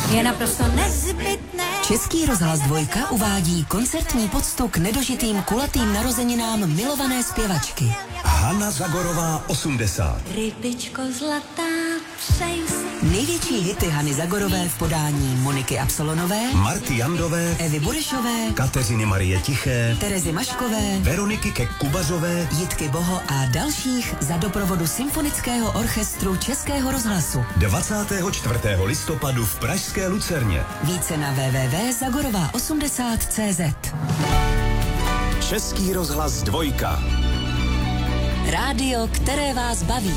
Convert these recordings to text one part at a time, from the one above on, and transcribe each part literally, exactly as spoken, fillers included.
je naprosto nezbytné. Český rozhlas Dvojka uvádí koncertní poctu k nedožitým kulatým narozeninám milované zpěvačky. Hana Zagorová osmdesát. Rybičko zlatá, přeju si. Největší hity Hany Zagorové v podání Moniky Absolonové, Marty Jandové, Evy Burešové, Kateřiny Marie Tiché, Terezy Maškové, Veroniky Kek-Kubařové, Jitky Boho a dalších za doprovodu Symfonického orchestru Českého rozhlasu. dvacátého čtvrtého listopadu v pražské Lucerně. Více na w w w tečka zagorová osmdesát tečka cé zet. Český rozhlas Dvojka. Rádio, které vás baví.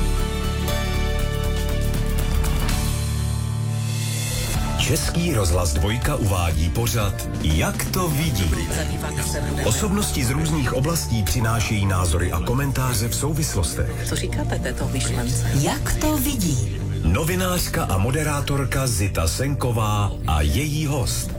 Český rozhlas Dvojka uvádí pořad Jak to vidí. Osobnosti z různých oblastí přinášejí názory a komentáře v souvislostech. Co říkáte této myšlence? Jak to vidí? Novinářka a moderátorka Zita Senková a její host.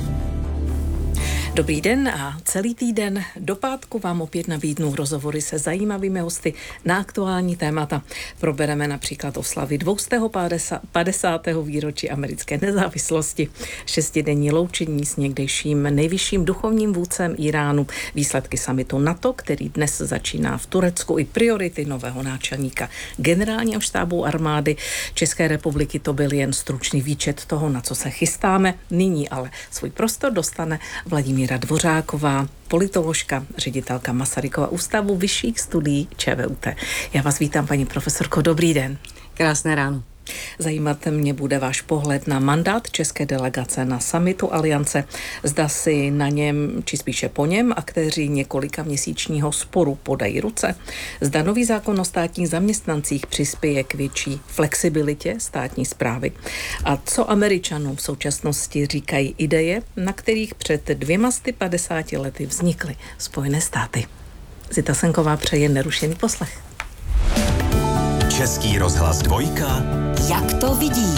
Dobrý den a celý týden do pátku vám opět nabídnu rozhovory se zajímavými hosty na aktuální témata. Probereme například oslavy dvoustého padesátého výročí americké nezávislosti, šestidenní loučení s někdejším nejvyšším duchovním vůdcem Iránu, výsledky summitu NATO, který dnes začíná v Turecku, i priority nového náčelníka generálního štábu armády České republiky. To byl jen stručný výčet toho, na co se chystáme. Nyní ale svůj prostor dostane Vladimíra Dvořáková, politoložka, ředitelka Masarykova ústavu vyšších studií ČVUT. Já vás vítám, paní profesorko, dobrý den. Krásné ráno. Zajímat mě bude váš pohled na mandát české delegace na summitu Aliance. Zda si na něm, či spíše po něm, aktéři několika měsíčního sporu podají ruce. Zda nový zákon o státních zaměstnancích přispěje k větší flexibilitě státní správy. A co Američanům v současnosti říkají ideje, na kterých před dvěma sty padesáti lety vznikly Spojené státy. Zita Senková přeje nerušený poslech. Český rozhlas Dvojka. Jak to vidí?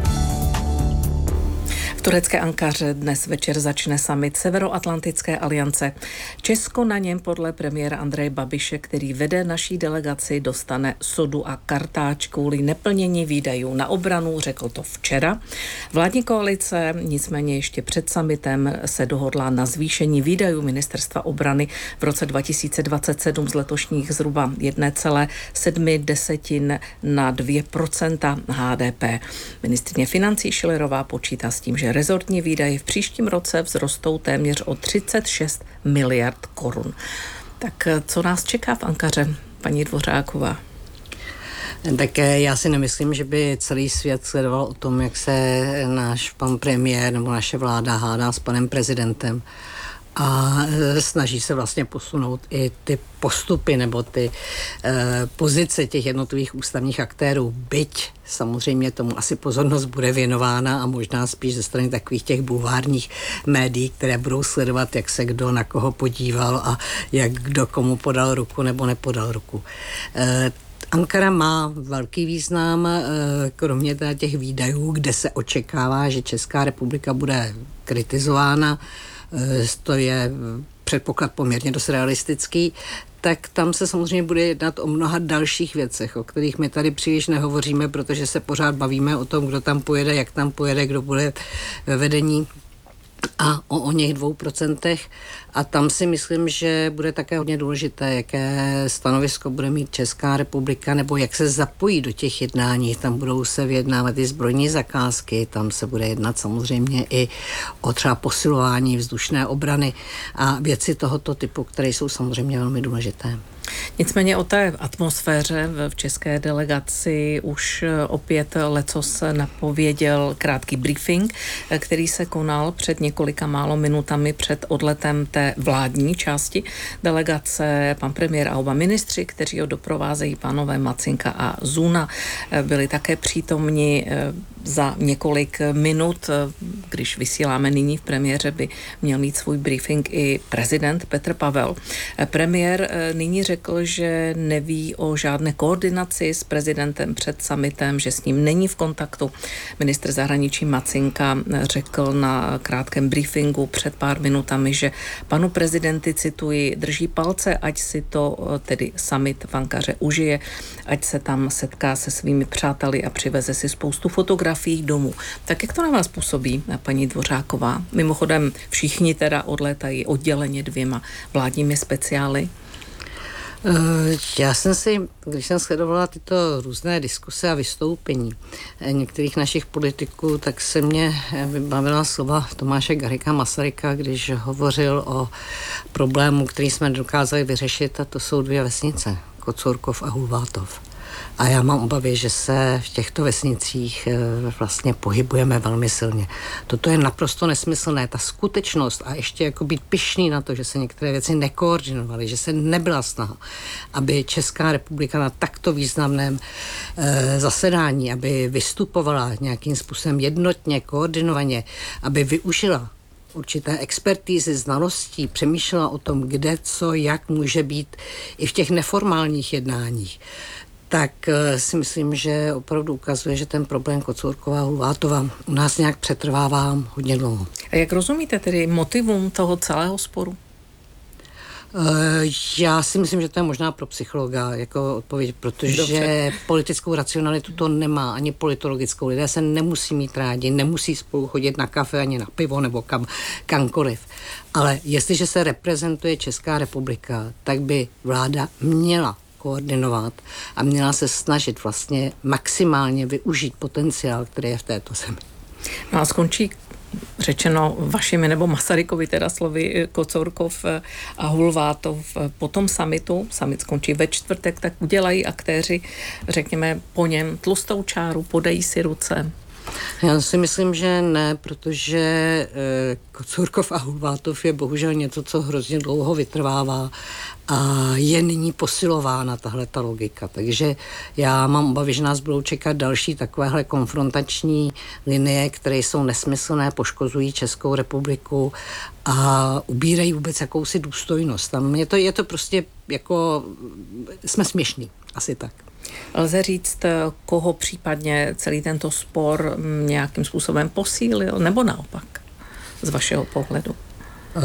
V turecké Ankaře dnes večer začne summit Severoatlantické aliance. Česko na něm podle premiéra Andreje Babiše, který vede naší delegaci, dostane sodu a kartáč kvůli neplnění výdajů na obranu, řekl to včera. Vládní koalice nicméně ještě před summitem se dohodla na zvýšení výdajů ministerstva obrany v roce dva tisíce dvacet sedm z letošních zhruba jedna celá sedm na dvě procenta H D P. Ministryně financí Schillerová počítá s tím, že rezortní výdaje v příštím roce vzrostou téměř o třicet šest miliard korun. Tak co nás čeká v Ankaře, paní Dvořáková? Tak já si nemyslím, že by celý svět sledoval o tom, jak se náš pan premiér nebo naše vláda hádá s panem prezidentem. A snaží se vlastně posunout i ty postupy nebo ty e, pozice těch jednotlivých ústavních aktérů, byť samozřejmě tomu asi pozornost bude věnována a možná spíš ze strany takových těch bulvárních médií, které budou sledovat, jak se kdo na koho podíval a jak kdo komu podal ruku nebo nepodal ruku. E, Ankara má velký význam, kromě teda těch výdajů, kde se očekává, že Česká republika bude kritizována, to je předpoklad poměrně dost realistický, tak tam se samozřejmě bude jednat o mnoha dalších věcech, o kterých my tady příliš nehovoříme, protože se pořád bavíme o tom, kdo tam pojede, jak tam pojede, kdo bude ve vedení a o, o něch dvou procentech. A tam si myslím, že bude také hodně důležité, jaké stanovisko bude mít Česká republika, nebo jak se zapojí do těch jednání. Tam budou se vyjednávat i zbrojní zakázky, tam se bude jednat samozřejmě i o třeba posilování vzdušné obrany a věci tohoto typu, které jsou samozřejmě velmi důležité. Nicméně o té atmosféře v české delegaci už opět lecos napověděl krátký briefing, který se konal před několika málo minutami před odletem té vládní části delegace. Pan premiér a oba ministři, kteří ho doprovázejí, pánové Macinka a Zuna, byli také přítomni. Za několik minut, když vysíláme nyní v premiéře, by měl mít svůj briefing i prezident Petr Pavel. Premiér nyní řekl, řekl, že neví o žádné koordinaci s prezidentem před summitem, že s ním není v kontaktu. Ministr zahraničí Macinka řekl na krátkém briefingu před pár minutami, že panu prezidenti, cituji, drží palce, ať si to tedy summit v Ankaře užije, ať se tam setká se svými přáteli a přiveze si spoustu fotografií domů. Tak jak to na vás působí, paní Dvořáková? Mimochodem všichni teda odlétají odděleně dvěma vládními speciály. Já jsem si, když jsem sledovala tyto různé diskuse a vystoupení některých našich politiků, tak se mě vybavila slova Tomáše Garrigua Masaryka, když hovořil o problému, který jsme dokázali vyřešit, a to jsou dvě vesnice, Kocourkov a Hulvátov. A já mám obavy, že se v těchto vesnicích vlastně pohybujeme velmi silně. Toto je naprosto nesmyslné. Ta skutečnost a ještě jako být pyšný na to, že se některé věci nekoordinovaly, že se nebyla snaha, aby Česká republika na takto významném e, zasedání, aby vystupovala nějakým způsobem jednotně, koordinovaně, aby využila určité expertízy, znalostí, přemýšlela o tom, kde, co, jak může být i v těch neformálních jednáních, tak si myslím, že opravdu ukazuje, že ten problém Kocourkova a Hulvátova u nás nějak přetrvává hodně dlouho. A jak rozumíte tedy motivům toho celého sporu? Já si myslím, že to je možná pro psychologa jako odpověď, protože Dobře. politickou racionalitu to nemá, ani politologickou. Lidé se nemusí mít rádi, nemusí spolu chodit na kafe, ani na pivo, nebo kam, kamkoliv. Ale jestliže se reprezentuje Česká republika, tak by vláda měla koordinovat a měla se snažit vlastně maximálně využít potenciál, který je v této zemi. No a skončí, řečeno vašimi nebo Masarykovi teda slovy, Kocourkov a Hulvátov po tom summitu, summit skončí ve čtvrtek, tak udělají aktéři, řekněme, po něm tlustou čáru, podají si ruce? Já si myslím, že ne, protože e, Kocourkov a Hulvátov je bohužel něco, co hrozně dlouho vytrvává a je nyní posilována tahle ta logika. Takže já mám obavy, že nás budou čekat další takovéhle konfrontační linie, které jsou nesmyslné, poškozují Českou republiku a ubírají vůbec jakousi důstojnost. Tam je to, je to prostě jako, jsme směšní, asi tak. Lze říct, koho případně celý tento spor nějakým způsobem posílil, nebo naopak, z vašeho pohledu? Uh,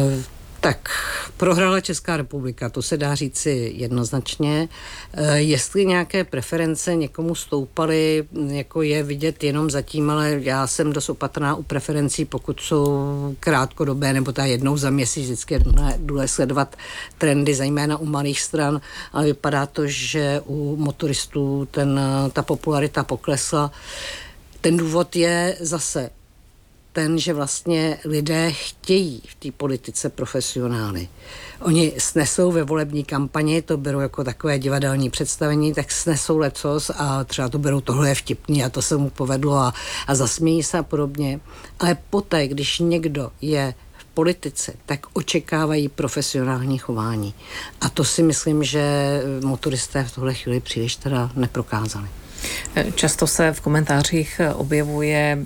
tak prohrála Česká republika, to se dá říci jednoznačně. Uh, jestli nějaké preference někomu stoupaly, jako je vidět jenom zatím, ale já jsem dost opatrná u preferencí, pokud jsou krátkodobé, nebo ta jednou za měsíc, vždycky je důležité sledovat trendy, zejména u malých stran, ale vypadá to, že u motoristů ten, ta popularita poklesla. Ten důvod je zase ten, že vlastně lidé chtějí v té politice profesionály. Oni snesou ve volební kampani, to berou jako takové divadelní představení, tak snesou lecos a třeba to berou, tohle je vtipný a to se mu povedlo a, a zasmějí se a podobně. Ale poté, když někdo je v politice, tak očekávají profesionální chování. A to si myslím, že motoristé v tuhle chvíli příliš teda neprokázali. Často se v komentářích objevuje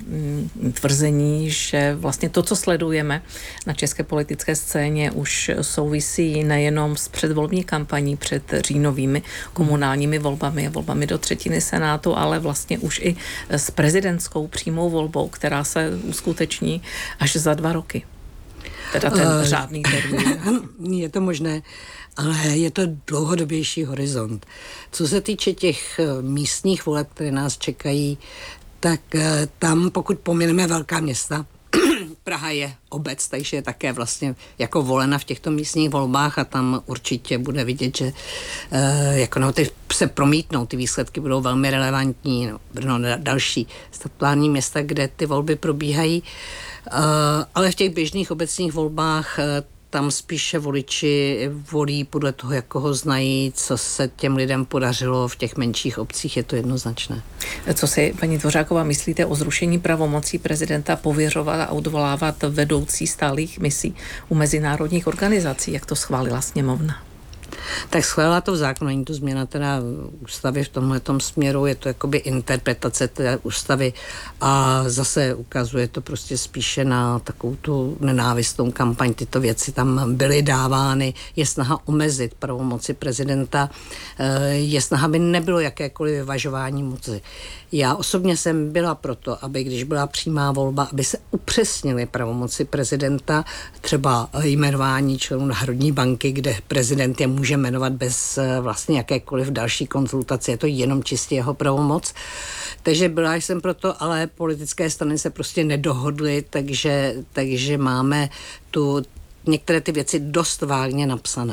tvrzení, že vlastně to, co sledujeme na české politické scéně, už souvisí nejenom s předvolební kampaní před říjnovými komunálními volbami a volbami do třetiny Senátu, ale vlastně už i s prezidentskou přímou volbou, která se uskuteční až za dva roky. Teda ten uh, řádný termín. Je to možné, ale je to dlouhodobější horizont. Co se týče těch místních voleb, které nás čekají, tak tam, pokud pomineme velká města, Praha je obec, takže je také vlastně jako volena v těchto místních volbách a tam určitě bude vidět, že e, jako no, ty se promítnou, ty výsledky budou velmi relevantní. No, Brno další statutární města, kde ty volby probíhají, e, ale v těch běžných obecních volbách e, tam spíše voliči volí podle toho, jak ho znají, co se těm lidem podařilo v těch menších obcích, je to jednoznačné. Co si, paní Dvořáková, myslíte o zrušení pravomocí prezidenta pověřovat a odvolávat vedoucí stálých misí u mezinárodních organizací, jak to schválila sněmovna? Tak schválila to v zákonu, není to změna teda ústavy v tomhletom směru, je to jakoby interpretace té ústavy a zase ukazuje to prostě spíše na takovou tu nenávistnou kampaň. Tyto věci tam byly dávány, je snaha omezit pravomoci prezidenta, je snaha, aby nebylo jakékoliv vyvažování moci. Já osobně jsem byla proto, aby když byla přímá volba, aby se upřesnily pravomoci prezidenta, třeba jmenování členů Národní banky, kde prezident je může jmenovat bez vlastně jakékoliv další konzultace, je to jenom čistě jeho pravomoc. Takže byla jsem proto, ale politické strany se prostě nedohodly, takže, takže máme tu některé ty věci dost vágně napsané.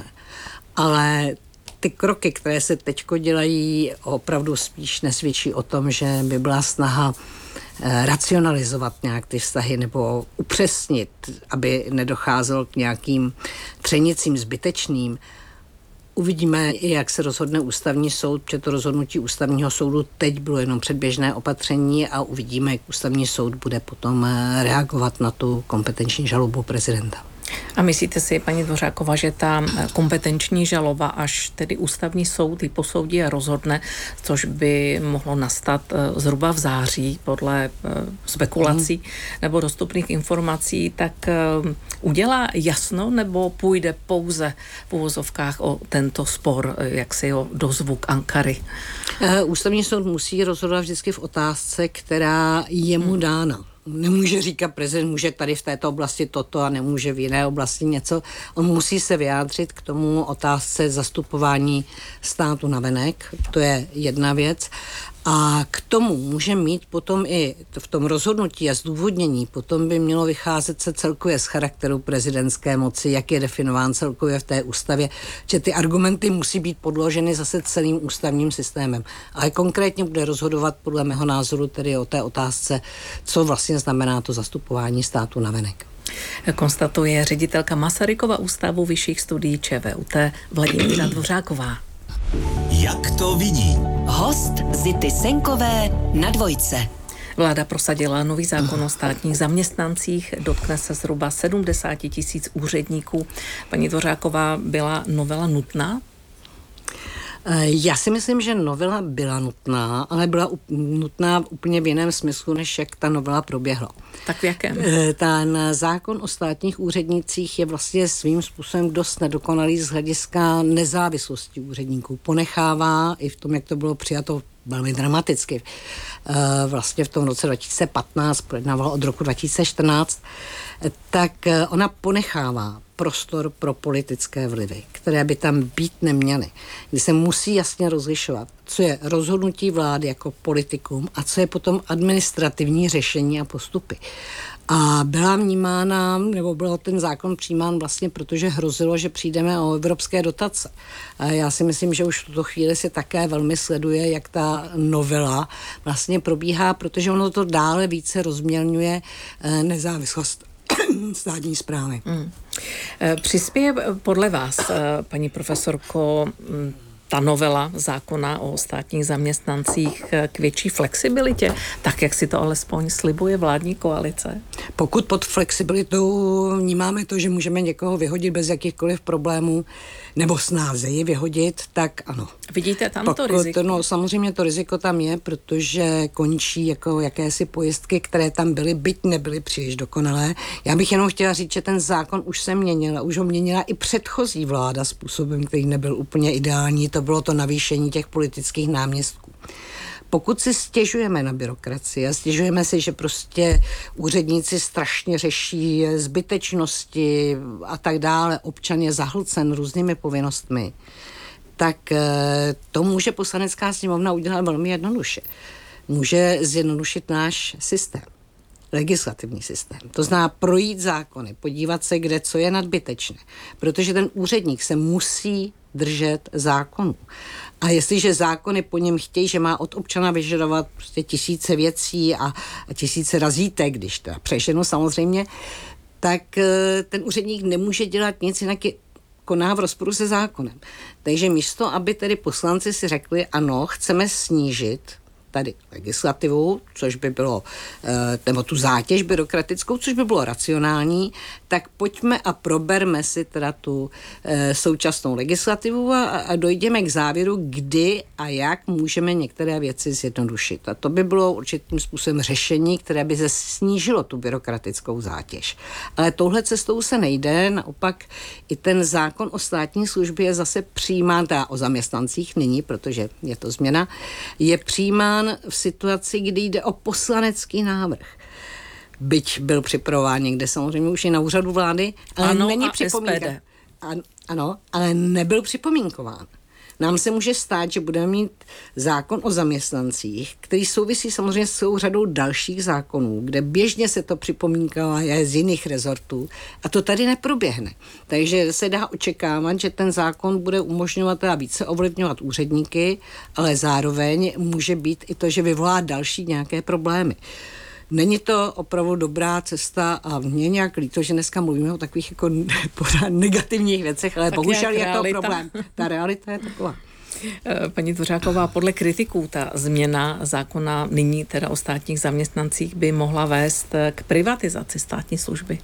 Ale ty kroky, které se teďko dělají, opravdu spíš nesvědčí o tom, že by byla snaha racionalizovat nějak ty vztahy nebo upřesnit, aby nedocházelo k nějakým třenicím zbytečným. Uvidíme, jak se rozhodne ústavní soud, protože to rozhodnutí ústavního soudu teď bylo jenom předběžné opatření a uvidíme, jak ústavní soud bude potom reagovat na tu kompetenční žalobu prezidenta. A myslíte si, paní Dvořáková, že ta kompetenční žaloba, až tedy ústavní soud ji posoudí a rozhodne, což by mohlo nastat zhruba v září podle spekulací hmm. nebo dostupných informací, tak udělá jasno nebo půjde pouze v uvozovkách o tento spor, jak si ho dozvuk Ankary? Ústavní soud musí rozhodovat vždycky v otázce, která je mu dána. Nemůže říkat, prezident může tady v této oblasti toto a nemůže v jiné oblasti něco. On musí se vyjádřit k tomu otázce zastupování státu navenek. To je jedna věc. A k tomu může mít potom i v tom rozhodnutí a zdůvodnění, potom by mělo vycházet se celkově z charakteru prezidentské moci, jak je definován celkově v té ústavě, že ty argumenty musí být podloženy zase celým ústavním systémem. Ale konkrétně bude rozhodovat podle mého názoru tedy o té otázce, co vlastně znamená to zastupování státu navenek. Konstatuje ředitelka Masarykova ústavu vyšších studií ČVUT Vladimíra Dvořáková. Jak to vidí? Host Zity Senkové na Dvojce. Vláda prosadila nový zákon o státních zaměstnancích, dotkne se zhruba sedmdesát tisíc úředníků. Paní Dvořáková, byla novela nutná? Já si myslím, že novela byla nutná, ale byla nutná úplně v jiném smyslu, než jak ta novela proběhla. Tak v jakém? Ten zákon o státních úřednících je vlastně svým způsobem dost nedokonalý z hlediska nezávislosti úředníků. Ponechává i v tom, jak to bylo přijato velmi dramaticky. Vlastně v tom roce dva tisíce patnáct, projednávalo od roku dva tisíce čtrnáct, tak ona ponechává prostor pro politické vlivy, které by tam být neměly. Kdy se musí jasně rozlišovat, co je rozhodnutí vlády jako politikum a co je potom administrativní řešení a postupy. A byla vnímána, nebo byl ten zákon přijímán vlastně, protože hrozilo, že přijdeme o evropské dotace. A já si myslím, že už v tuto chvíli se také velmi sleduje, jak ta novela vlastně probíhá, protože ono to dále více rozmělňuje nezávislost státní správy. Hmm. Přispěje podle vás, paní profesorko, ta novela zákona o státních zaměstnancích k větší flexibilitě, tak jak si to alespoň slibuje vládní koalice? Pokud pod flexibilitou vnímáme to, že můžeme někoho vyhodit bez jakýchkoliv problémů, nebo snáze ji vyhodit, tak ano. Vidíte tam Pokud, to riziko? No, samozřejmě to riziko tam je, protože končí jako jakési pojistky, které tam byly, byť nebyly příliš dokonalé. Já bych jenom chtěla říct, že ten zákon už se měnil, už ho měnila i předchozí vláda způsobem, který nebyl úplně ideální, to bylo to navýšení těch politických náměstků. Pokud si stěžujeme na byrokracii a stěžujeme si, že prostě úředníci strašně řeší zbytečnosti a tak dále, občan je zahlcen různými povinnostmi, tak to může Poslanecká sněmovna udělat velmi jednoduše. Může zjednodušit náš systém, legislativní systém. To znamená projít zákony, podívat se, kde co je nadbytečné, protože ten úředník se musí držet zákonů. A jestliže zákony po něm chtějí, že má od občana vyžadovat prostě tisíce věcí a tisíce razítek, když to přeženu samozřejmě, tak ten úředník nemůže dělat nic, jinak je koná v rozporu se zákonem. Takže místo, aby tedy poslanci si řekli, ano, chceme snížit tady legislativu, což by bylo, nebo tu zátěž byrokratickou, což by bylo racionální, tak pojďme a proberme si teda tu současnou legislativu a, a dojdeme k závěru, kdy a jak můžeme některé věci zjednodušit. A to by bylo určitým způsobem řešení, které by se snížilo tu byrokratickou zátěž. Ale touhle cestou se nejde, naopak i ten zákon o státní službě je zase přijímán, teda o zaměstnancích nyní, protože je to změna, je přijímán v situaci, kdy jde o poslanecký návrh. Byť byl připravován někde samozřejmě už i na úřadu vlády, ale ano, není a připomínka. An, ano, ale nebyl připomínkován. Nám se může stát, že budeme mít zákon o zaměstnancích, který souvisí samozřejmě s celou řadou dalších zákonů, kde běžně se to připomínková z jiných rezortů a to tady neproběhne. Takže se dá očekávat, že ten zákon bude umožňovat a více ovlivňovat úředníky, ale zároveň může být i to, že vyvolá další nějaké problémy. Není to opravdu dobrá cesta a mě nějak líto, že dneska mluvíme o takových jako pořád negativních věcech, ale tak bohužel je to problém. Ta realita je taková. Paní Dvořáková, podle kritiků ta změna zákona nyní teda o státních zaměstnancích by mohla vést k privatizaci státní služby.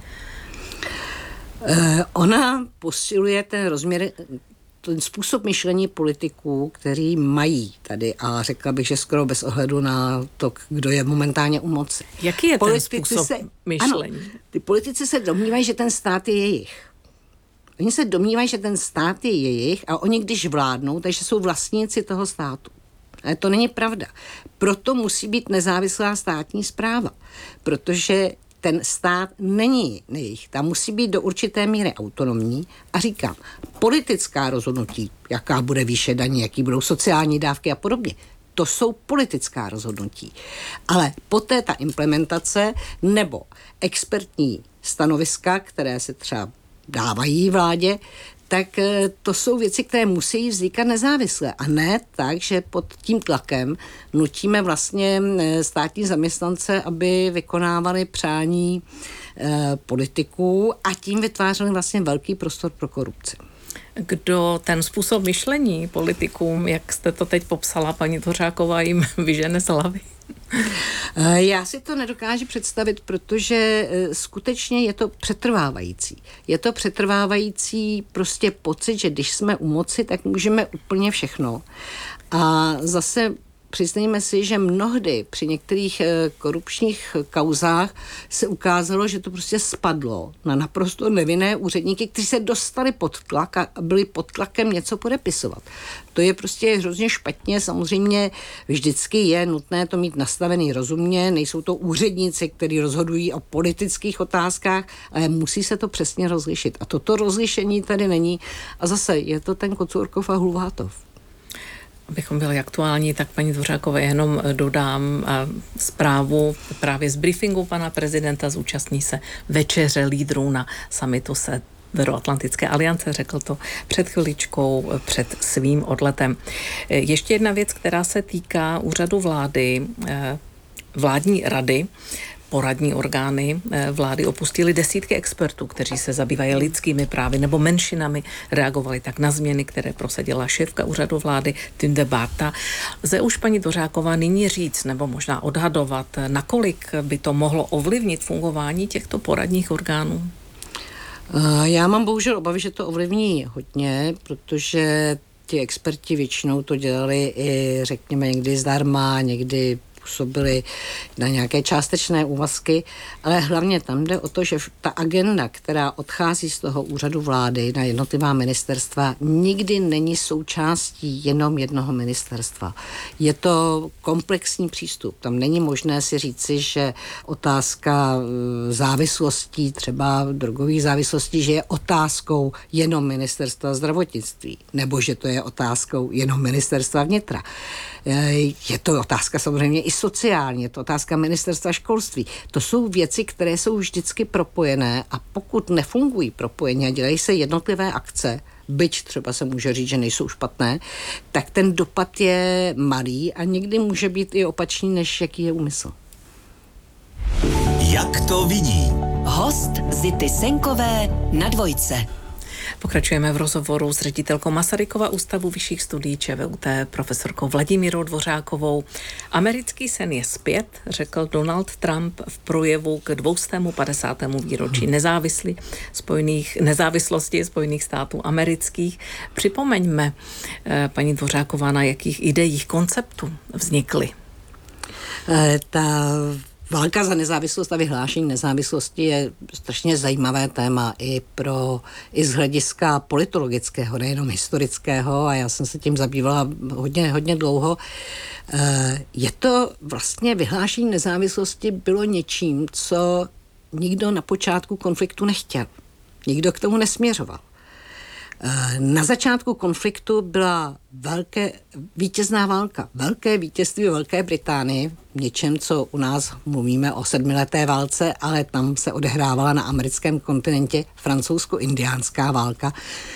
Ona posiluje ten rozměr, ten způsob myšlení politiků, který mají tady a řekla bych, že skoro bez ohledu na to, kdo je momentálně u moci. Jaký je politici ten způsob se, myšlení? Ano, ty politici se domnívají, že ten stát je jejich. Oni se domnívají, že ten stát je jejich a oni když vládnou, takže jsou vlastníci toho státu. Ale to není pravda. Proto musí být nezávislá státní správa, protože ten stát není jejich. Tam musí být do určité míry autonomní a říkám, politická rozhodnutí, jaká bude výše daní, jaký budou sociální dávky a podobně, to jsou politická rozhodnutí. Ale poté ta implementace nebo expertní stanoviska, které se třeba dávají vládě, tak to jsou věci, které musí vznikat nezávisle. A ne tak, že pod tím tlakem nutíme vlastně státní zaměstnance, aby vykonávali přání eh, politiků a tím vytvářeli vlastně velký prostor pro korupci. Kdo ten způsob myšlení politikům, jak jste to teď popsala, paní Dvořáková, jim vyžene z hlavy? Já si to nedokážu představit, protože skutečně je to přetrvávající. Je to přetrvávající prostě pocit, že když jsme u moci, tak můžeme úplně všechno. A zase přiznejme si, že mnohdy při některých korupčních kauzách se ukázalo, že to prostě spadlo na naprosto nevinné úředníky, kteří se dostali pod tlak a byli pod tlakem něco podepisovat. To je prostě hrozně špatně, samozřejmě vždycky je nutné to mít nastavený rozumně, nejsou to úředníci, kteří rozhodují o politických otázkách, ale musí se to přesně rozlišit. A toto rozlišení tady není. A zase je to ten Kocourkov a Hulvátov. Abychom byli aktuální, tak paní Dvořákové jenom dodám zprávu právě z briefingu pana prezidenta, zúčastní se večeře lídrů na summitu Severoatlantické aliance, řekl to před chviličkou, před svým odletem. Ještě jedna věc, která se týká úřadu vlády, vládní rady. Poradní orgány vlády opustili desítky expertů, kteří se zabývají lidskými právy nebo menšinami, reagovali tak na změny, které prosadila šéfka úřadu vlády Tünde Barta. Lze už paní Dvořáková nyní říct, nebo možná odhadovat, nakolik by to mohlo ovlivnit fungování těchto poradních orgánů? Já mám bohužel obavy, že to ovlivní hodně, protože ti experti většinou to dělali i, řekněme, někdy zdarma, někdy působili na nějaké částečné úvazky, ale hlavně tam jde o to, že ta agenda, která odchází z toho úřadu vlády na jednotlivá ministerstva, nikdy není součástí jenom jednoho ministerstva. Je to komplexní přístup. Tam není možné si říci, že otázka závislostí, třeba drogových závislostí, že je otázkou jenom ministerstva zdravotnictví, nebo že to je otázkou jenom ministerstva vnitra. Je to otázka samozřejmě i sociální, je to otázka ministerstva školství. To jsou věci, které jsou vždycky propojené a pokud nefungují propojeně a dělají se jednotlivé akce, byť třeba se může říct, že nejsou špatné, tak ten dopad je malý a někdy může být i opačný, než jaký je úmysl. Jak to vidí? Host Zity Senkové na Dvojce. Pokračujeme v rozhovoru s ředitelkou Masarykova ústavu vyšších studií ČVUT, profesorkou Vladimírou Dvořákovou. Americký sen je zpět, řekl Donald Trump v projevu k dvoustému padesátému výročí nezávislí spojených, nezávislosti Spojených států amerických. Připomeňme, paní Dvořáková, na jakých ideích, konceptů vznikly. Ta válka za nezávislost a vyhlášení nezávislosti je strašně zajímavé téma i pro i z hlediska politologického, nejenom historického, a já jsem se tím zabývala hodně, hodně dlouho. Je to vlastně vyhlášení nezávislosti bylo něčím, co nikdo na počátku konfliktu nechtěl. Nikdo k tomu nesměřoval. Na začátku konfliktu byla velké, vítězná válka, velké vítězství Velké Británie, něčem, co u nás mluvíme o sedmileté válce, ale tam se odehrávala na americkém kontinentě francouzsko-indiánská válka.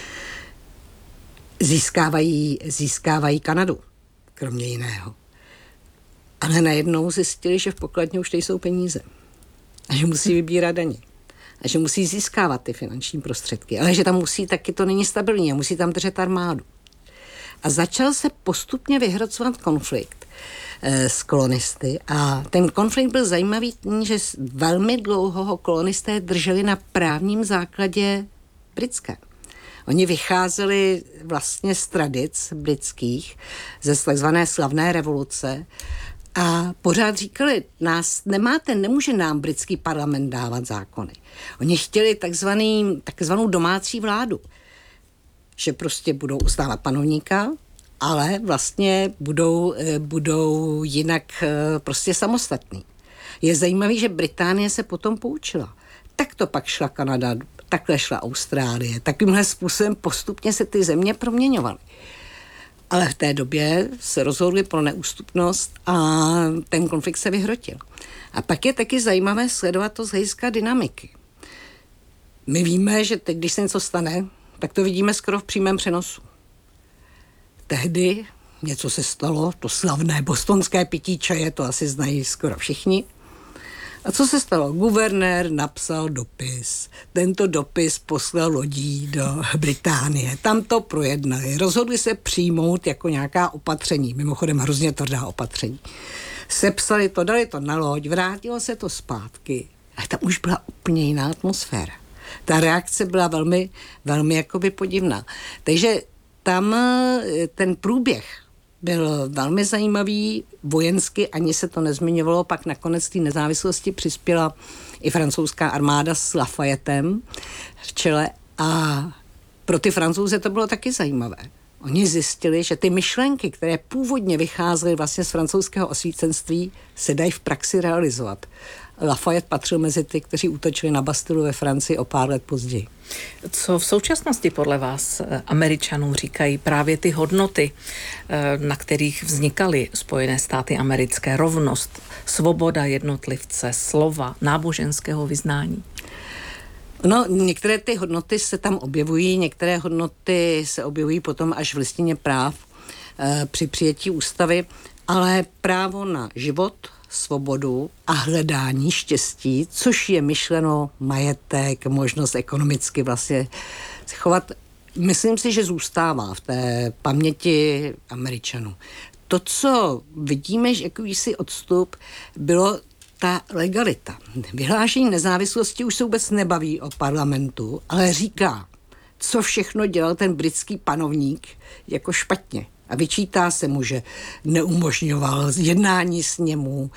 Získávají, získávají Kanadu, kromě jiného. Ale najednou zjistili, že v pokladně už nejsou peníze a že musí vybírat daně. A že musí získávat ty finanční prostředky, ale že tam musí, taky to není stabilní a musí tam držet armádu. A začal se postupně vyhrocovat konflikt e, s kolonisty a ten konflikt byl zajímavý tím, že velmi dlouho ho kolonisté drželi na právním základě britské. Oni vycházeli vlastně z tradic britských, ze takzvané slavné revoluce, a pořád říkali, nás nemáte, nemůže nám britský parlament dávat zákony. Oni chtěli takzvaný, takzvanou domácí vládu, že prostě budou ustávat panovníka, ale vlastně budou, budou jinak prostě samostatní. Je zajímavé, že Británie se potom poučila. Tak to pak šla Kanada, takhle šla Austrálie. Takovýmhle způsobem postupně se ty země proměňovaly. Ale v té době se rozhodli pro neústupnost a ten konflikt se vyhrotil. A pak je taky zajímavé sledovat to z hlediska dynamiky. My víme, že teď, když se něco stane, tak to vidíme skoro v přímém přenosu. Tehdy něco se stalo, to slavné bostonské pití čaje, to asi znají skoro všichni. A co se stalo? Guvernér napsal dopis. Tento dopis poslal lodí do Británie. Tam to projednali. Rozhodli se přijmout jako nějaká opatření. Mimochodem hrozně tvrdá opatření. Sepsali to, dali to na loď, vrátilo se to zpátky. A tam už byla úplně jiná atmosféra. Ta reakce byla velmi, velmi jakoby podivná. Takže tam ten průběh byl velmi zajímavý, vojensky ani se to nezmiňovalo, pak nakonec té nezávislosti přispěla i francouzská armáda s Lafayettem v čele a pro ty Francouze to bylo taky zajímavé. Oni zjistili, že ty myšlenky, které původně vycházely vlastně z francouzského osvícenství, se dají v praxi realizovat. Lafayette patřil mezi ty, kteří útočili na Bastilu ve Francii o pár let později. Co v současnosti podle vás Američanů říkají právě ty hodnoty, na kterých vznikaly Spojené státy americké? Rovnost, svoboda jednotlivce, slova, náboženského vyznání? No, některé ty hodnoty se tam objevují, některé hodnoty se objevují potom až v listině práv e, při přijetí ústavy, ale právo na život, svobodu a hledání štěstí, což je myšleno majetek, možnost ekonomicky vlastně se chovat, myslím si, že zůstává v té paměti Američanů. To, co vidíme, že jakýsi odstup, bylo ta legalita. Vyhlášení nezávislosti už se vůbec nebaví o parlamentu, ale říká, co všechno dělal ten britský panovník jako špatně. A vyčítá se mu, že neumožňoval jednání sněmu,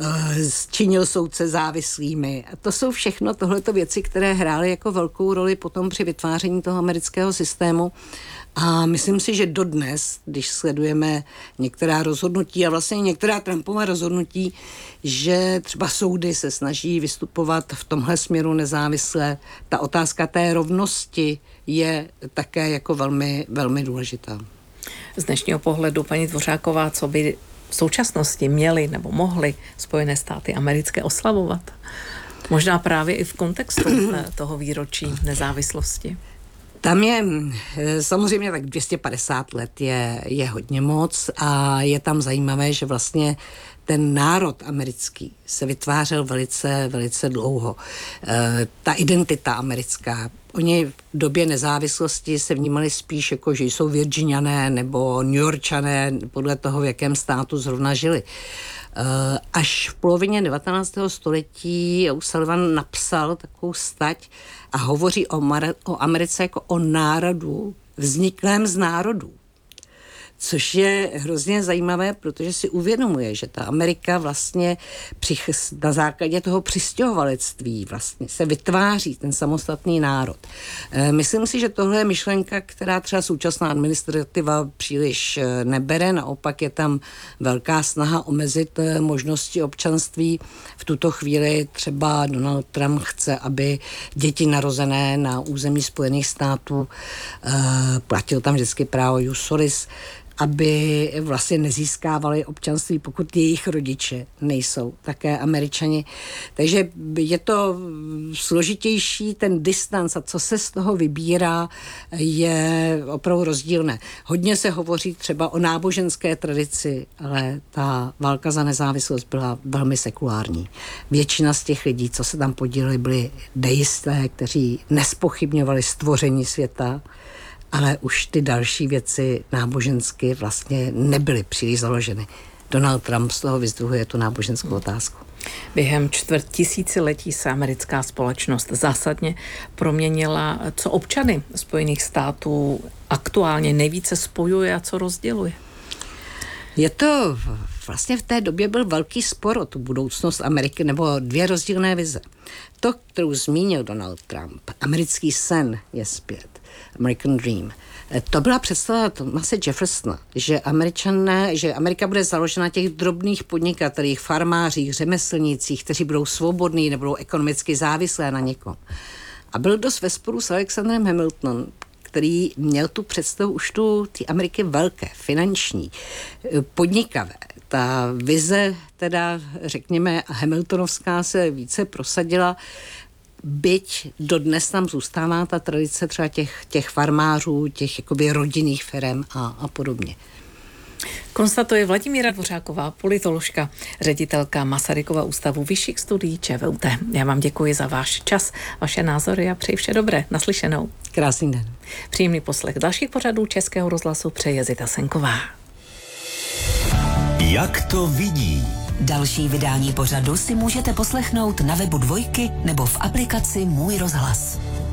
činil soudce závislými. A to jsou všechno tohleto věci, které hrály jako velkou roli potom při vytváření toho amerického systému. A myslím si, že dodnes, když sledujeme některá rozhodnutí a vlastně některá Trumpova rozhodnutí, že třeba soudy se snaží vystupovat v tomhle směru nezávisle, ta otázka té rovnosti je také jako velmi, velmi důležitá. Z dnešního pohledu, paní Dvořáková, co by v současnosti měly nebo mohly Spojené státy americké oslavovat? Možná právě i v kontextu toho výročí nezávislosti. Tam je samozřejmě tak dvě stě padesát let je, je hodně moc a je tam zajímavé, že vlastně ten národ americký se vytvářel velice, velice dlouho. E, ta identita americká oni v době nezávislosti se vnímali spíš jako, že jsou Virginiané nebo New Yorkčané, podle toho, v jakém státu zrovna žili. Až v polovině devatenáctého století O'Sullivan napsal takovou stať a hovoří o, Mar- o Americe jako o národu, vzniklém z národů. Což je hrozně zajímavé, protože si uvědomuje, že ta Amerika vlastně přich, na základě toho přistěhovalectví vlastně se vytváří ten samostatný národ. E, myslím si, že tohle je myšlenka, která třeba současná administrativa příliš nebere, naopak je tam velká snaha omezit možnosti občanství. V tuto chvíli třeba Donald Trump chce, aby děti narozené na území Spojených států, e, platil tam vždycky právo jus solis, aby vlastně nezískávali občanství, pokud jejich rodiče nejsou také Američani. Takže je to složitější, ten distanc a co se z toho vybírá, je opravdu rozdílné. Hodně se hovoří třeba o náboženské tradici, ale ta válka za nezávislost byla velmi sekulární. Většina z těch lidí, co se tam podíleli, byli deisté, kteří nespochybňovali stvoření světa, ale už ty další věci nábožensky vlastně nebyly příliš založeny. Donald Trump z toho vyzdvihuje tu náboženskou otázku. Během čtvrt tisíciletí se americká společnost zásadně proměnila. Co občany Spojených států aktuálně nejvíce spojuje a co rozděluje? Je to, vlastně v té době byl velký spor o tu budoucnost Ameriky, nebo dvě rozdílné vize. To, kterou zmínil Donald Trump, americký sen je zpět, American Dream. To byla představa Thomase Jeffersona, že Američané, že Amerika bude založena na těch drobných podnikatelích, farmářích, řemeslnících, kteří budou svobodní, nebudou ekonomicky závislé na někom. A byl dost ve sporu s Alexandrem Hamiltonem, který měl tu představu už tu ty Ameriky velké, finanční, podnikavé. Ta vize, teda řekněme Hamiltonovská, se více prosadila, byť dodnes tam zůstává ta tradice třeba těch, těch farmářů, těch jakoby rodinných firem a, a podobně. Konstatuje Vladimíra Dvořáková, politoložka, ředitelka Masarykova ústavu vyšších studií ČVUT. Já vám děkuji za váš čas, vaše názory a přeji vše dobré. Naslyšenou. Krásný den. Příjemný poslech dalších pořadů Českého rozhlasu přeje Zita Senková. Jak to vidí? Další vydání pořadu si můžete poslechnout na webu Dvojky nebo v aplikaci Můj rozhlas.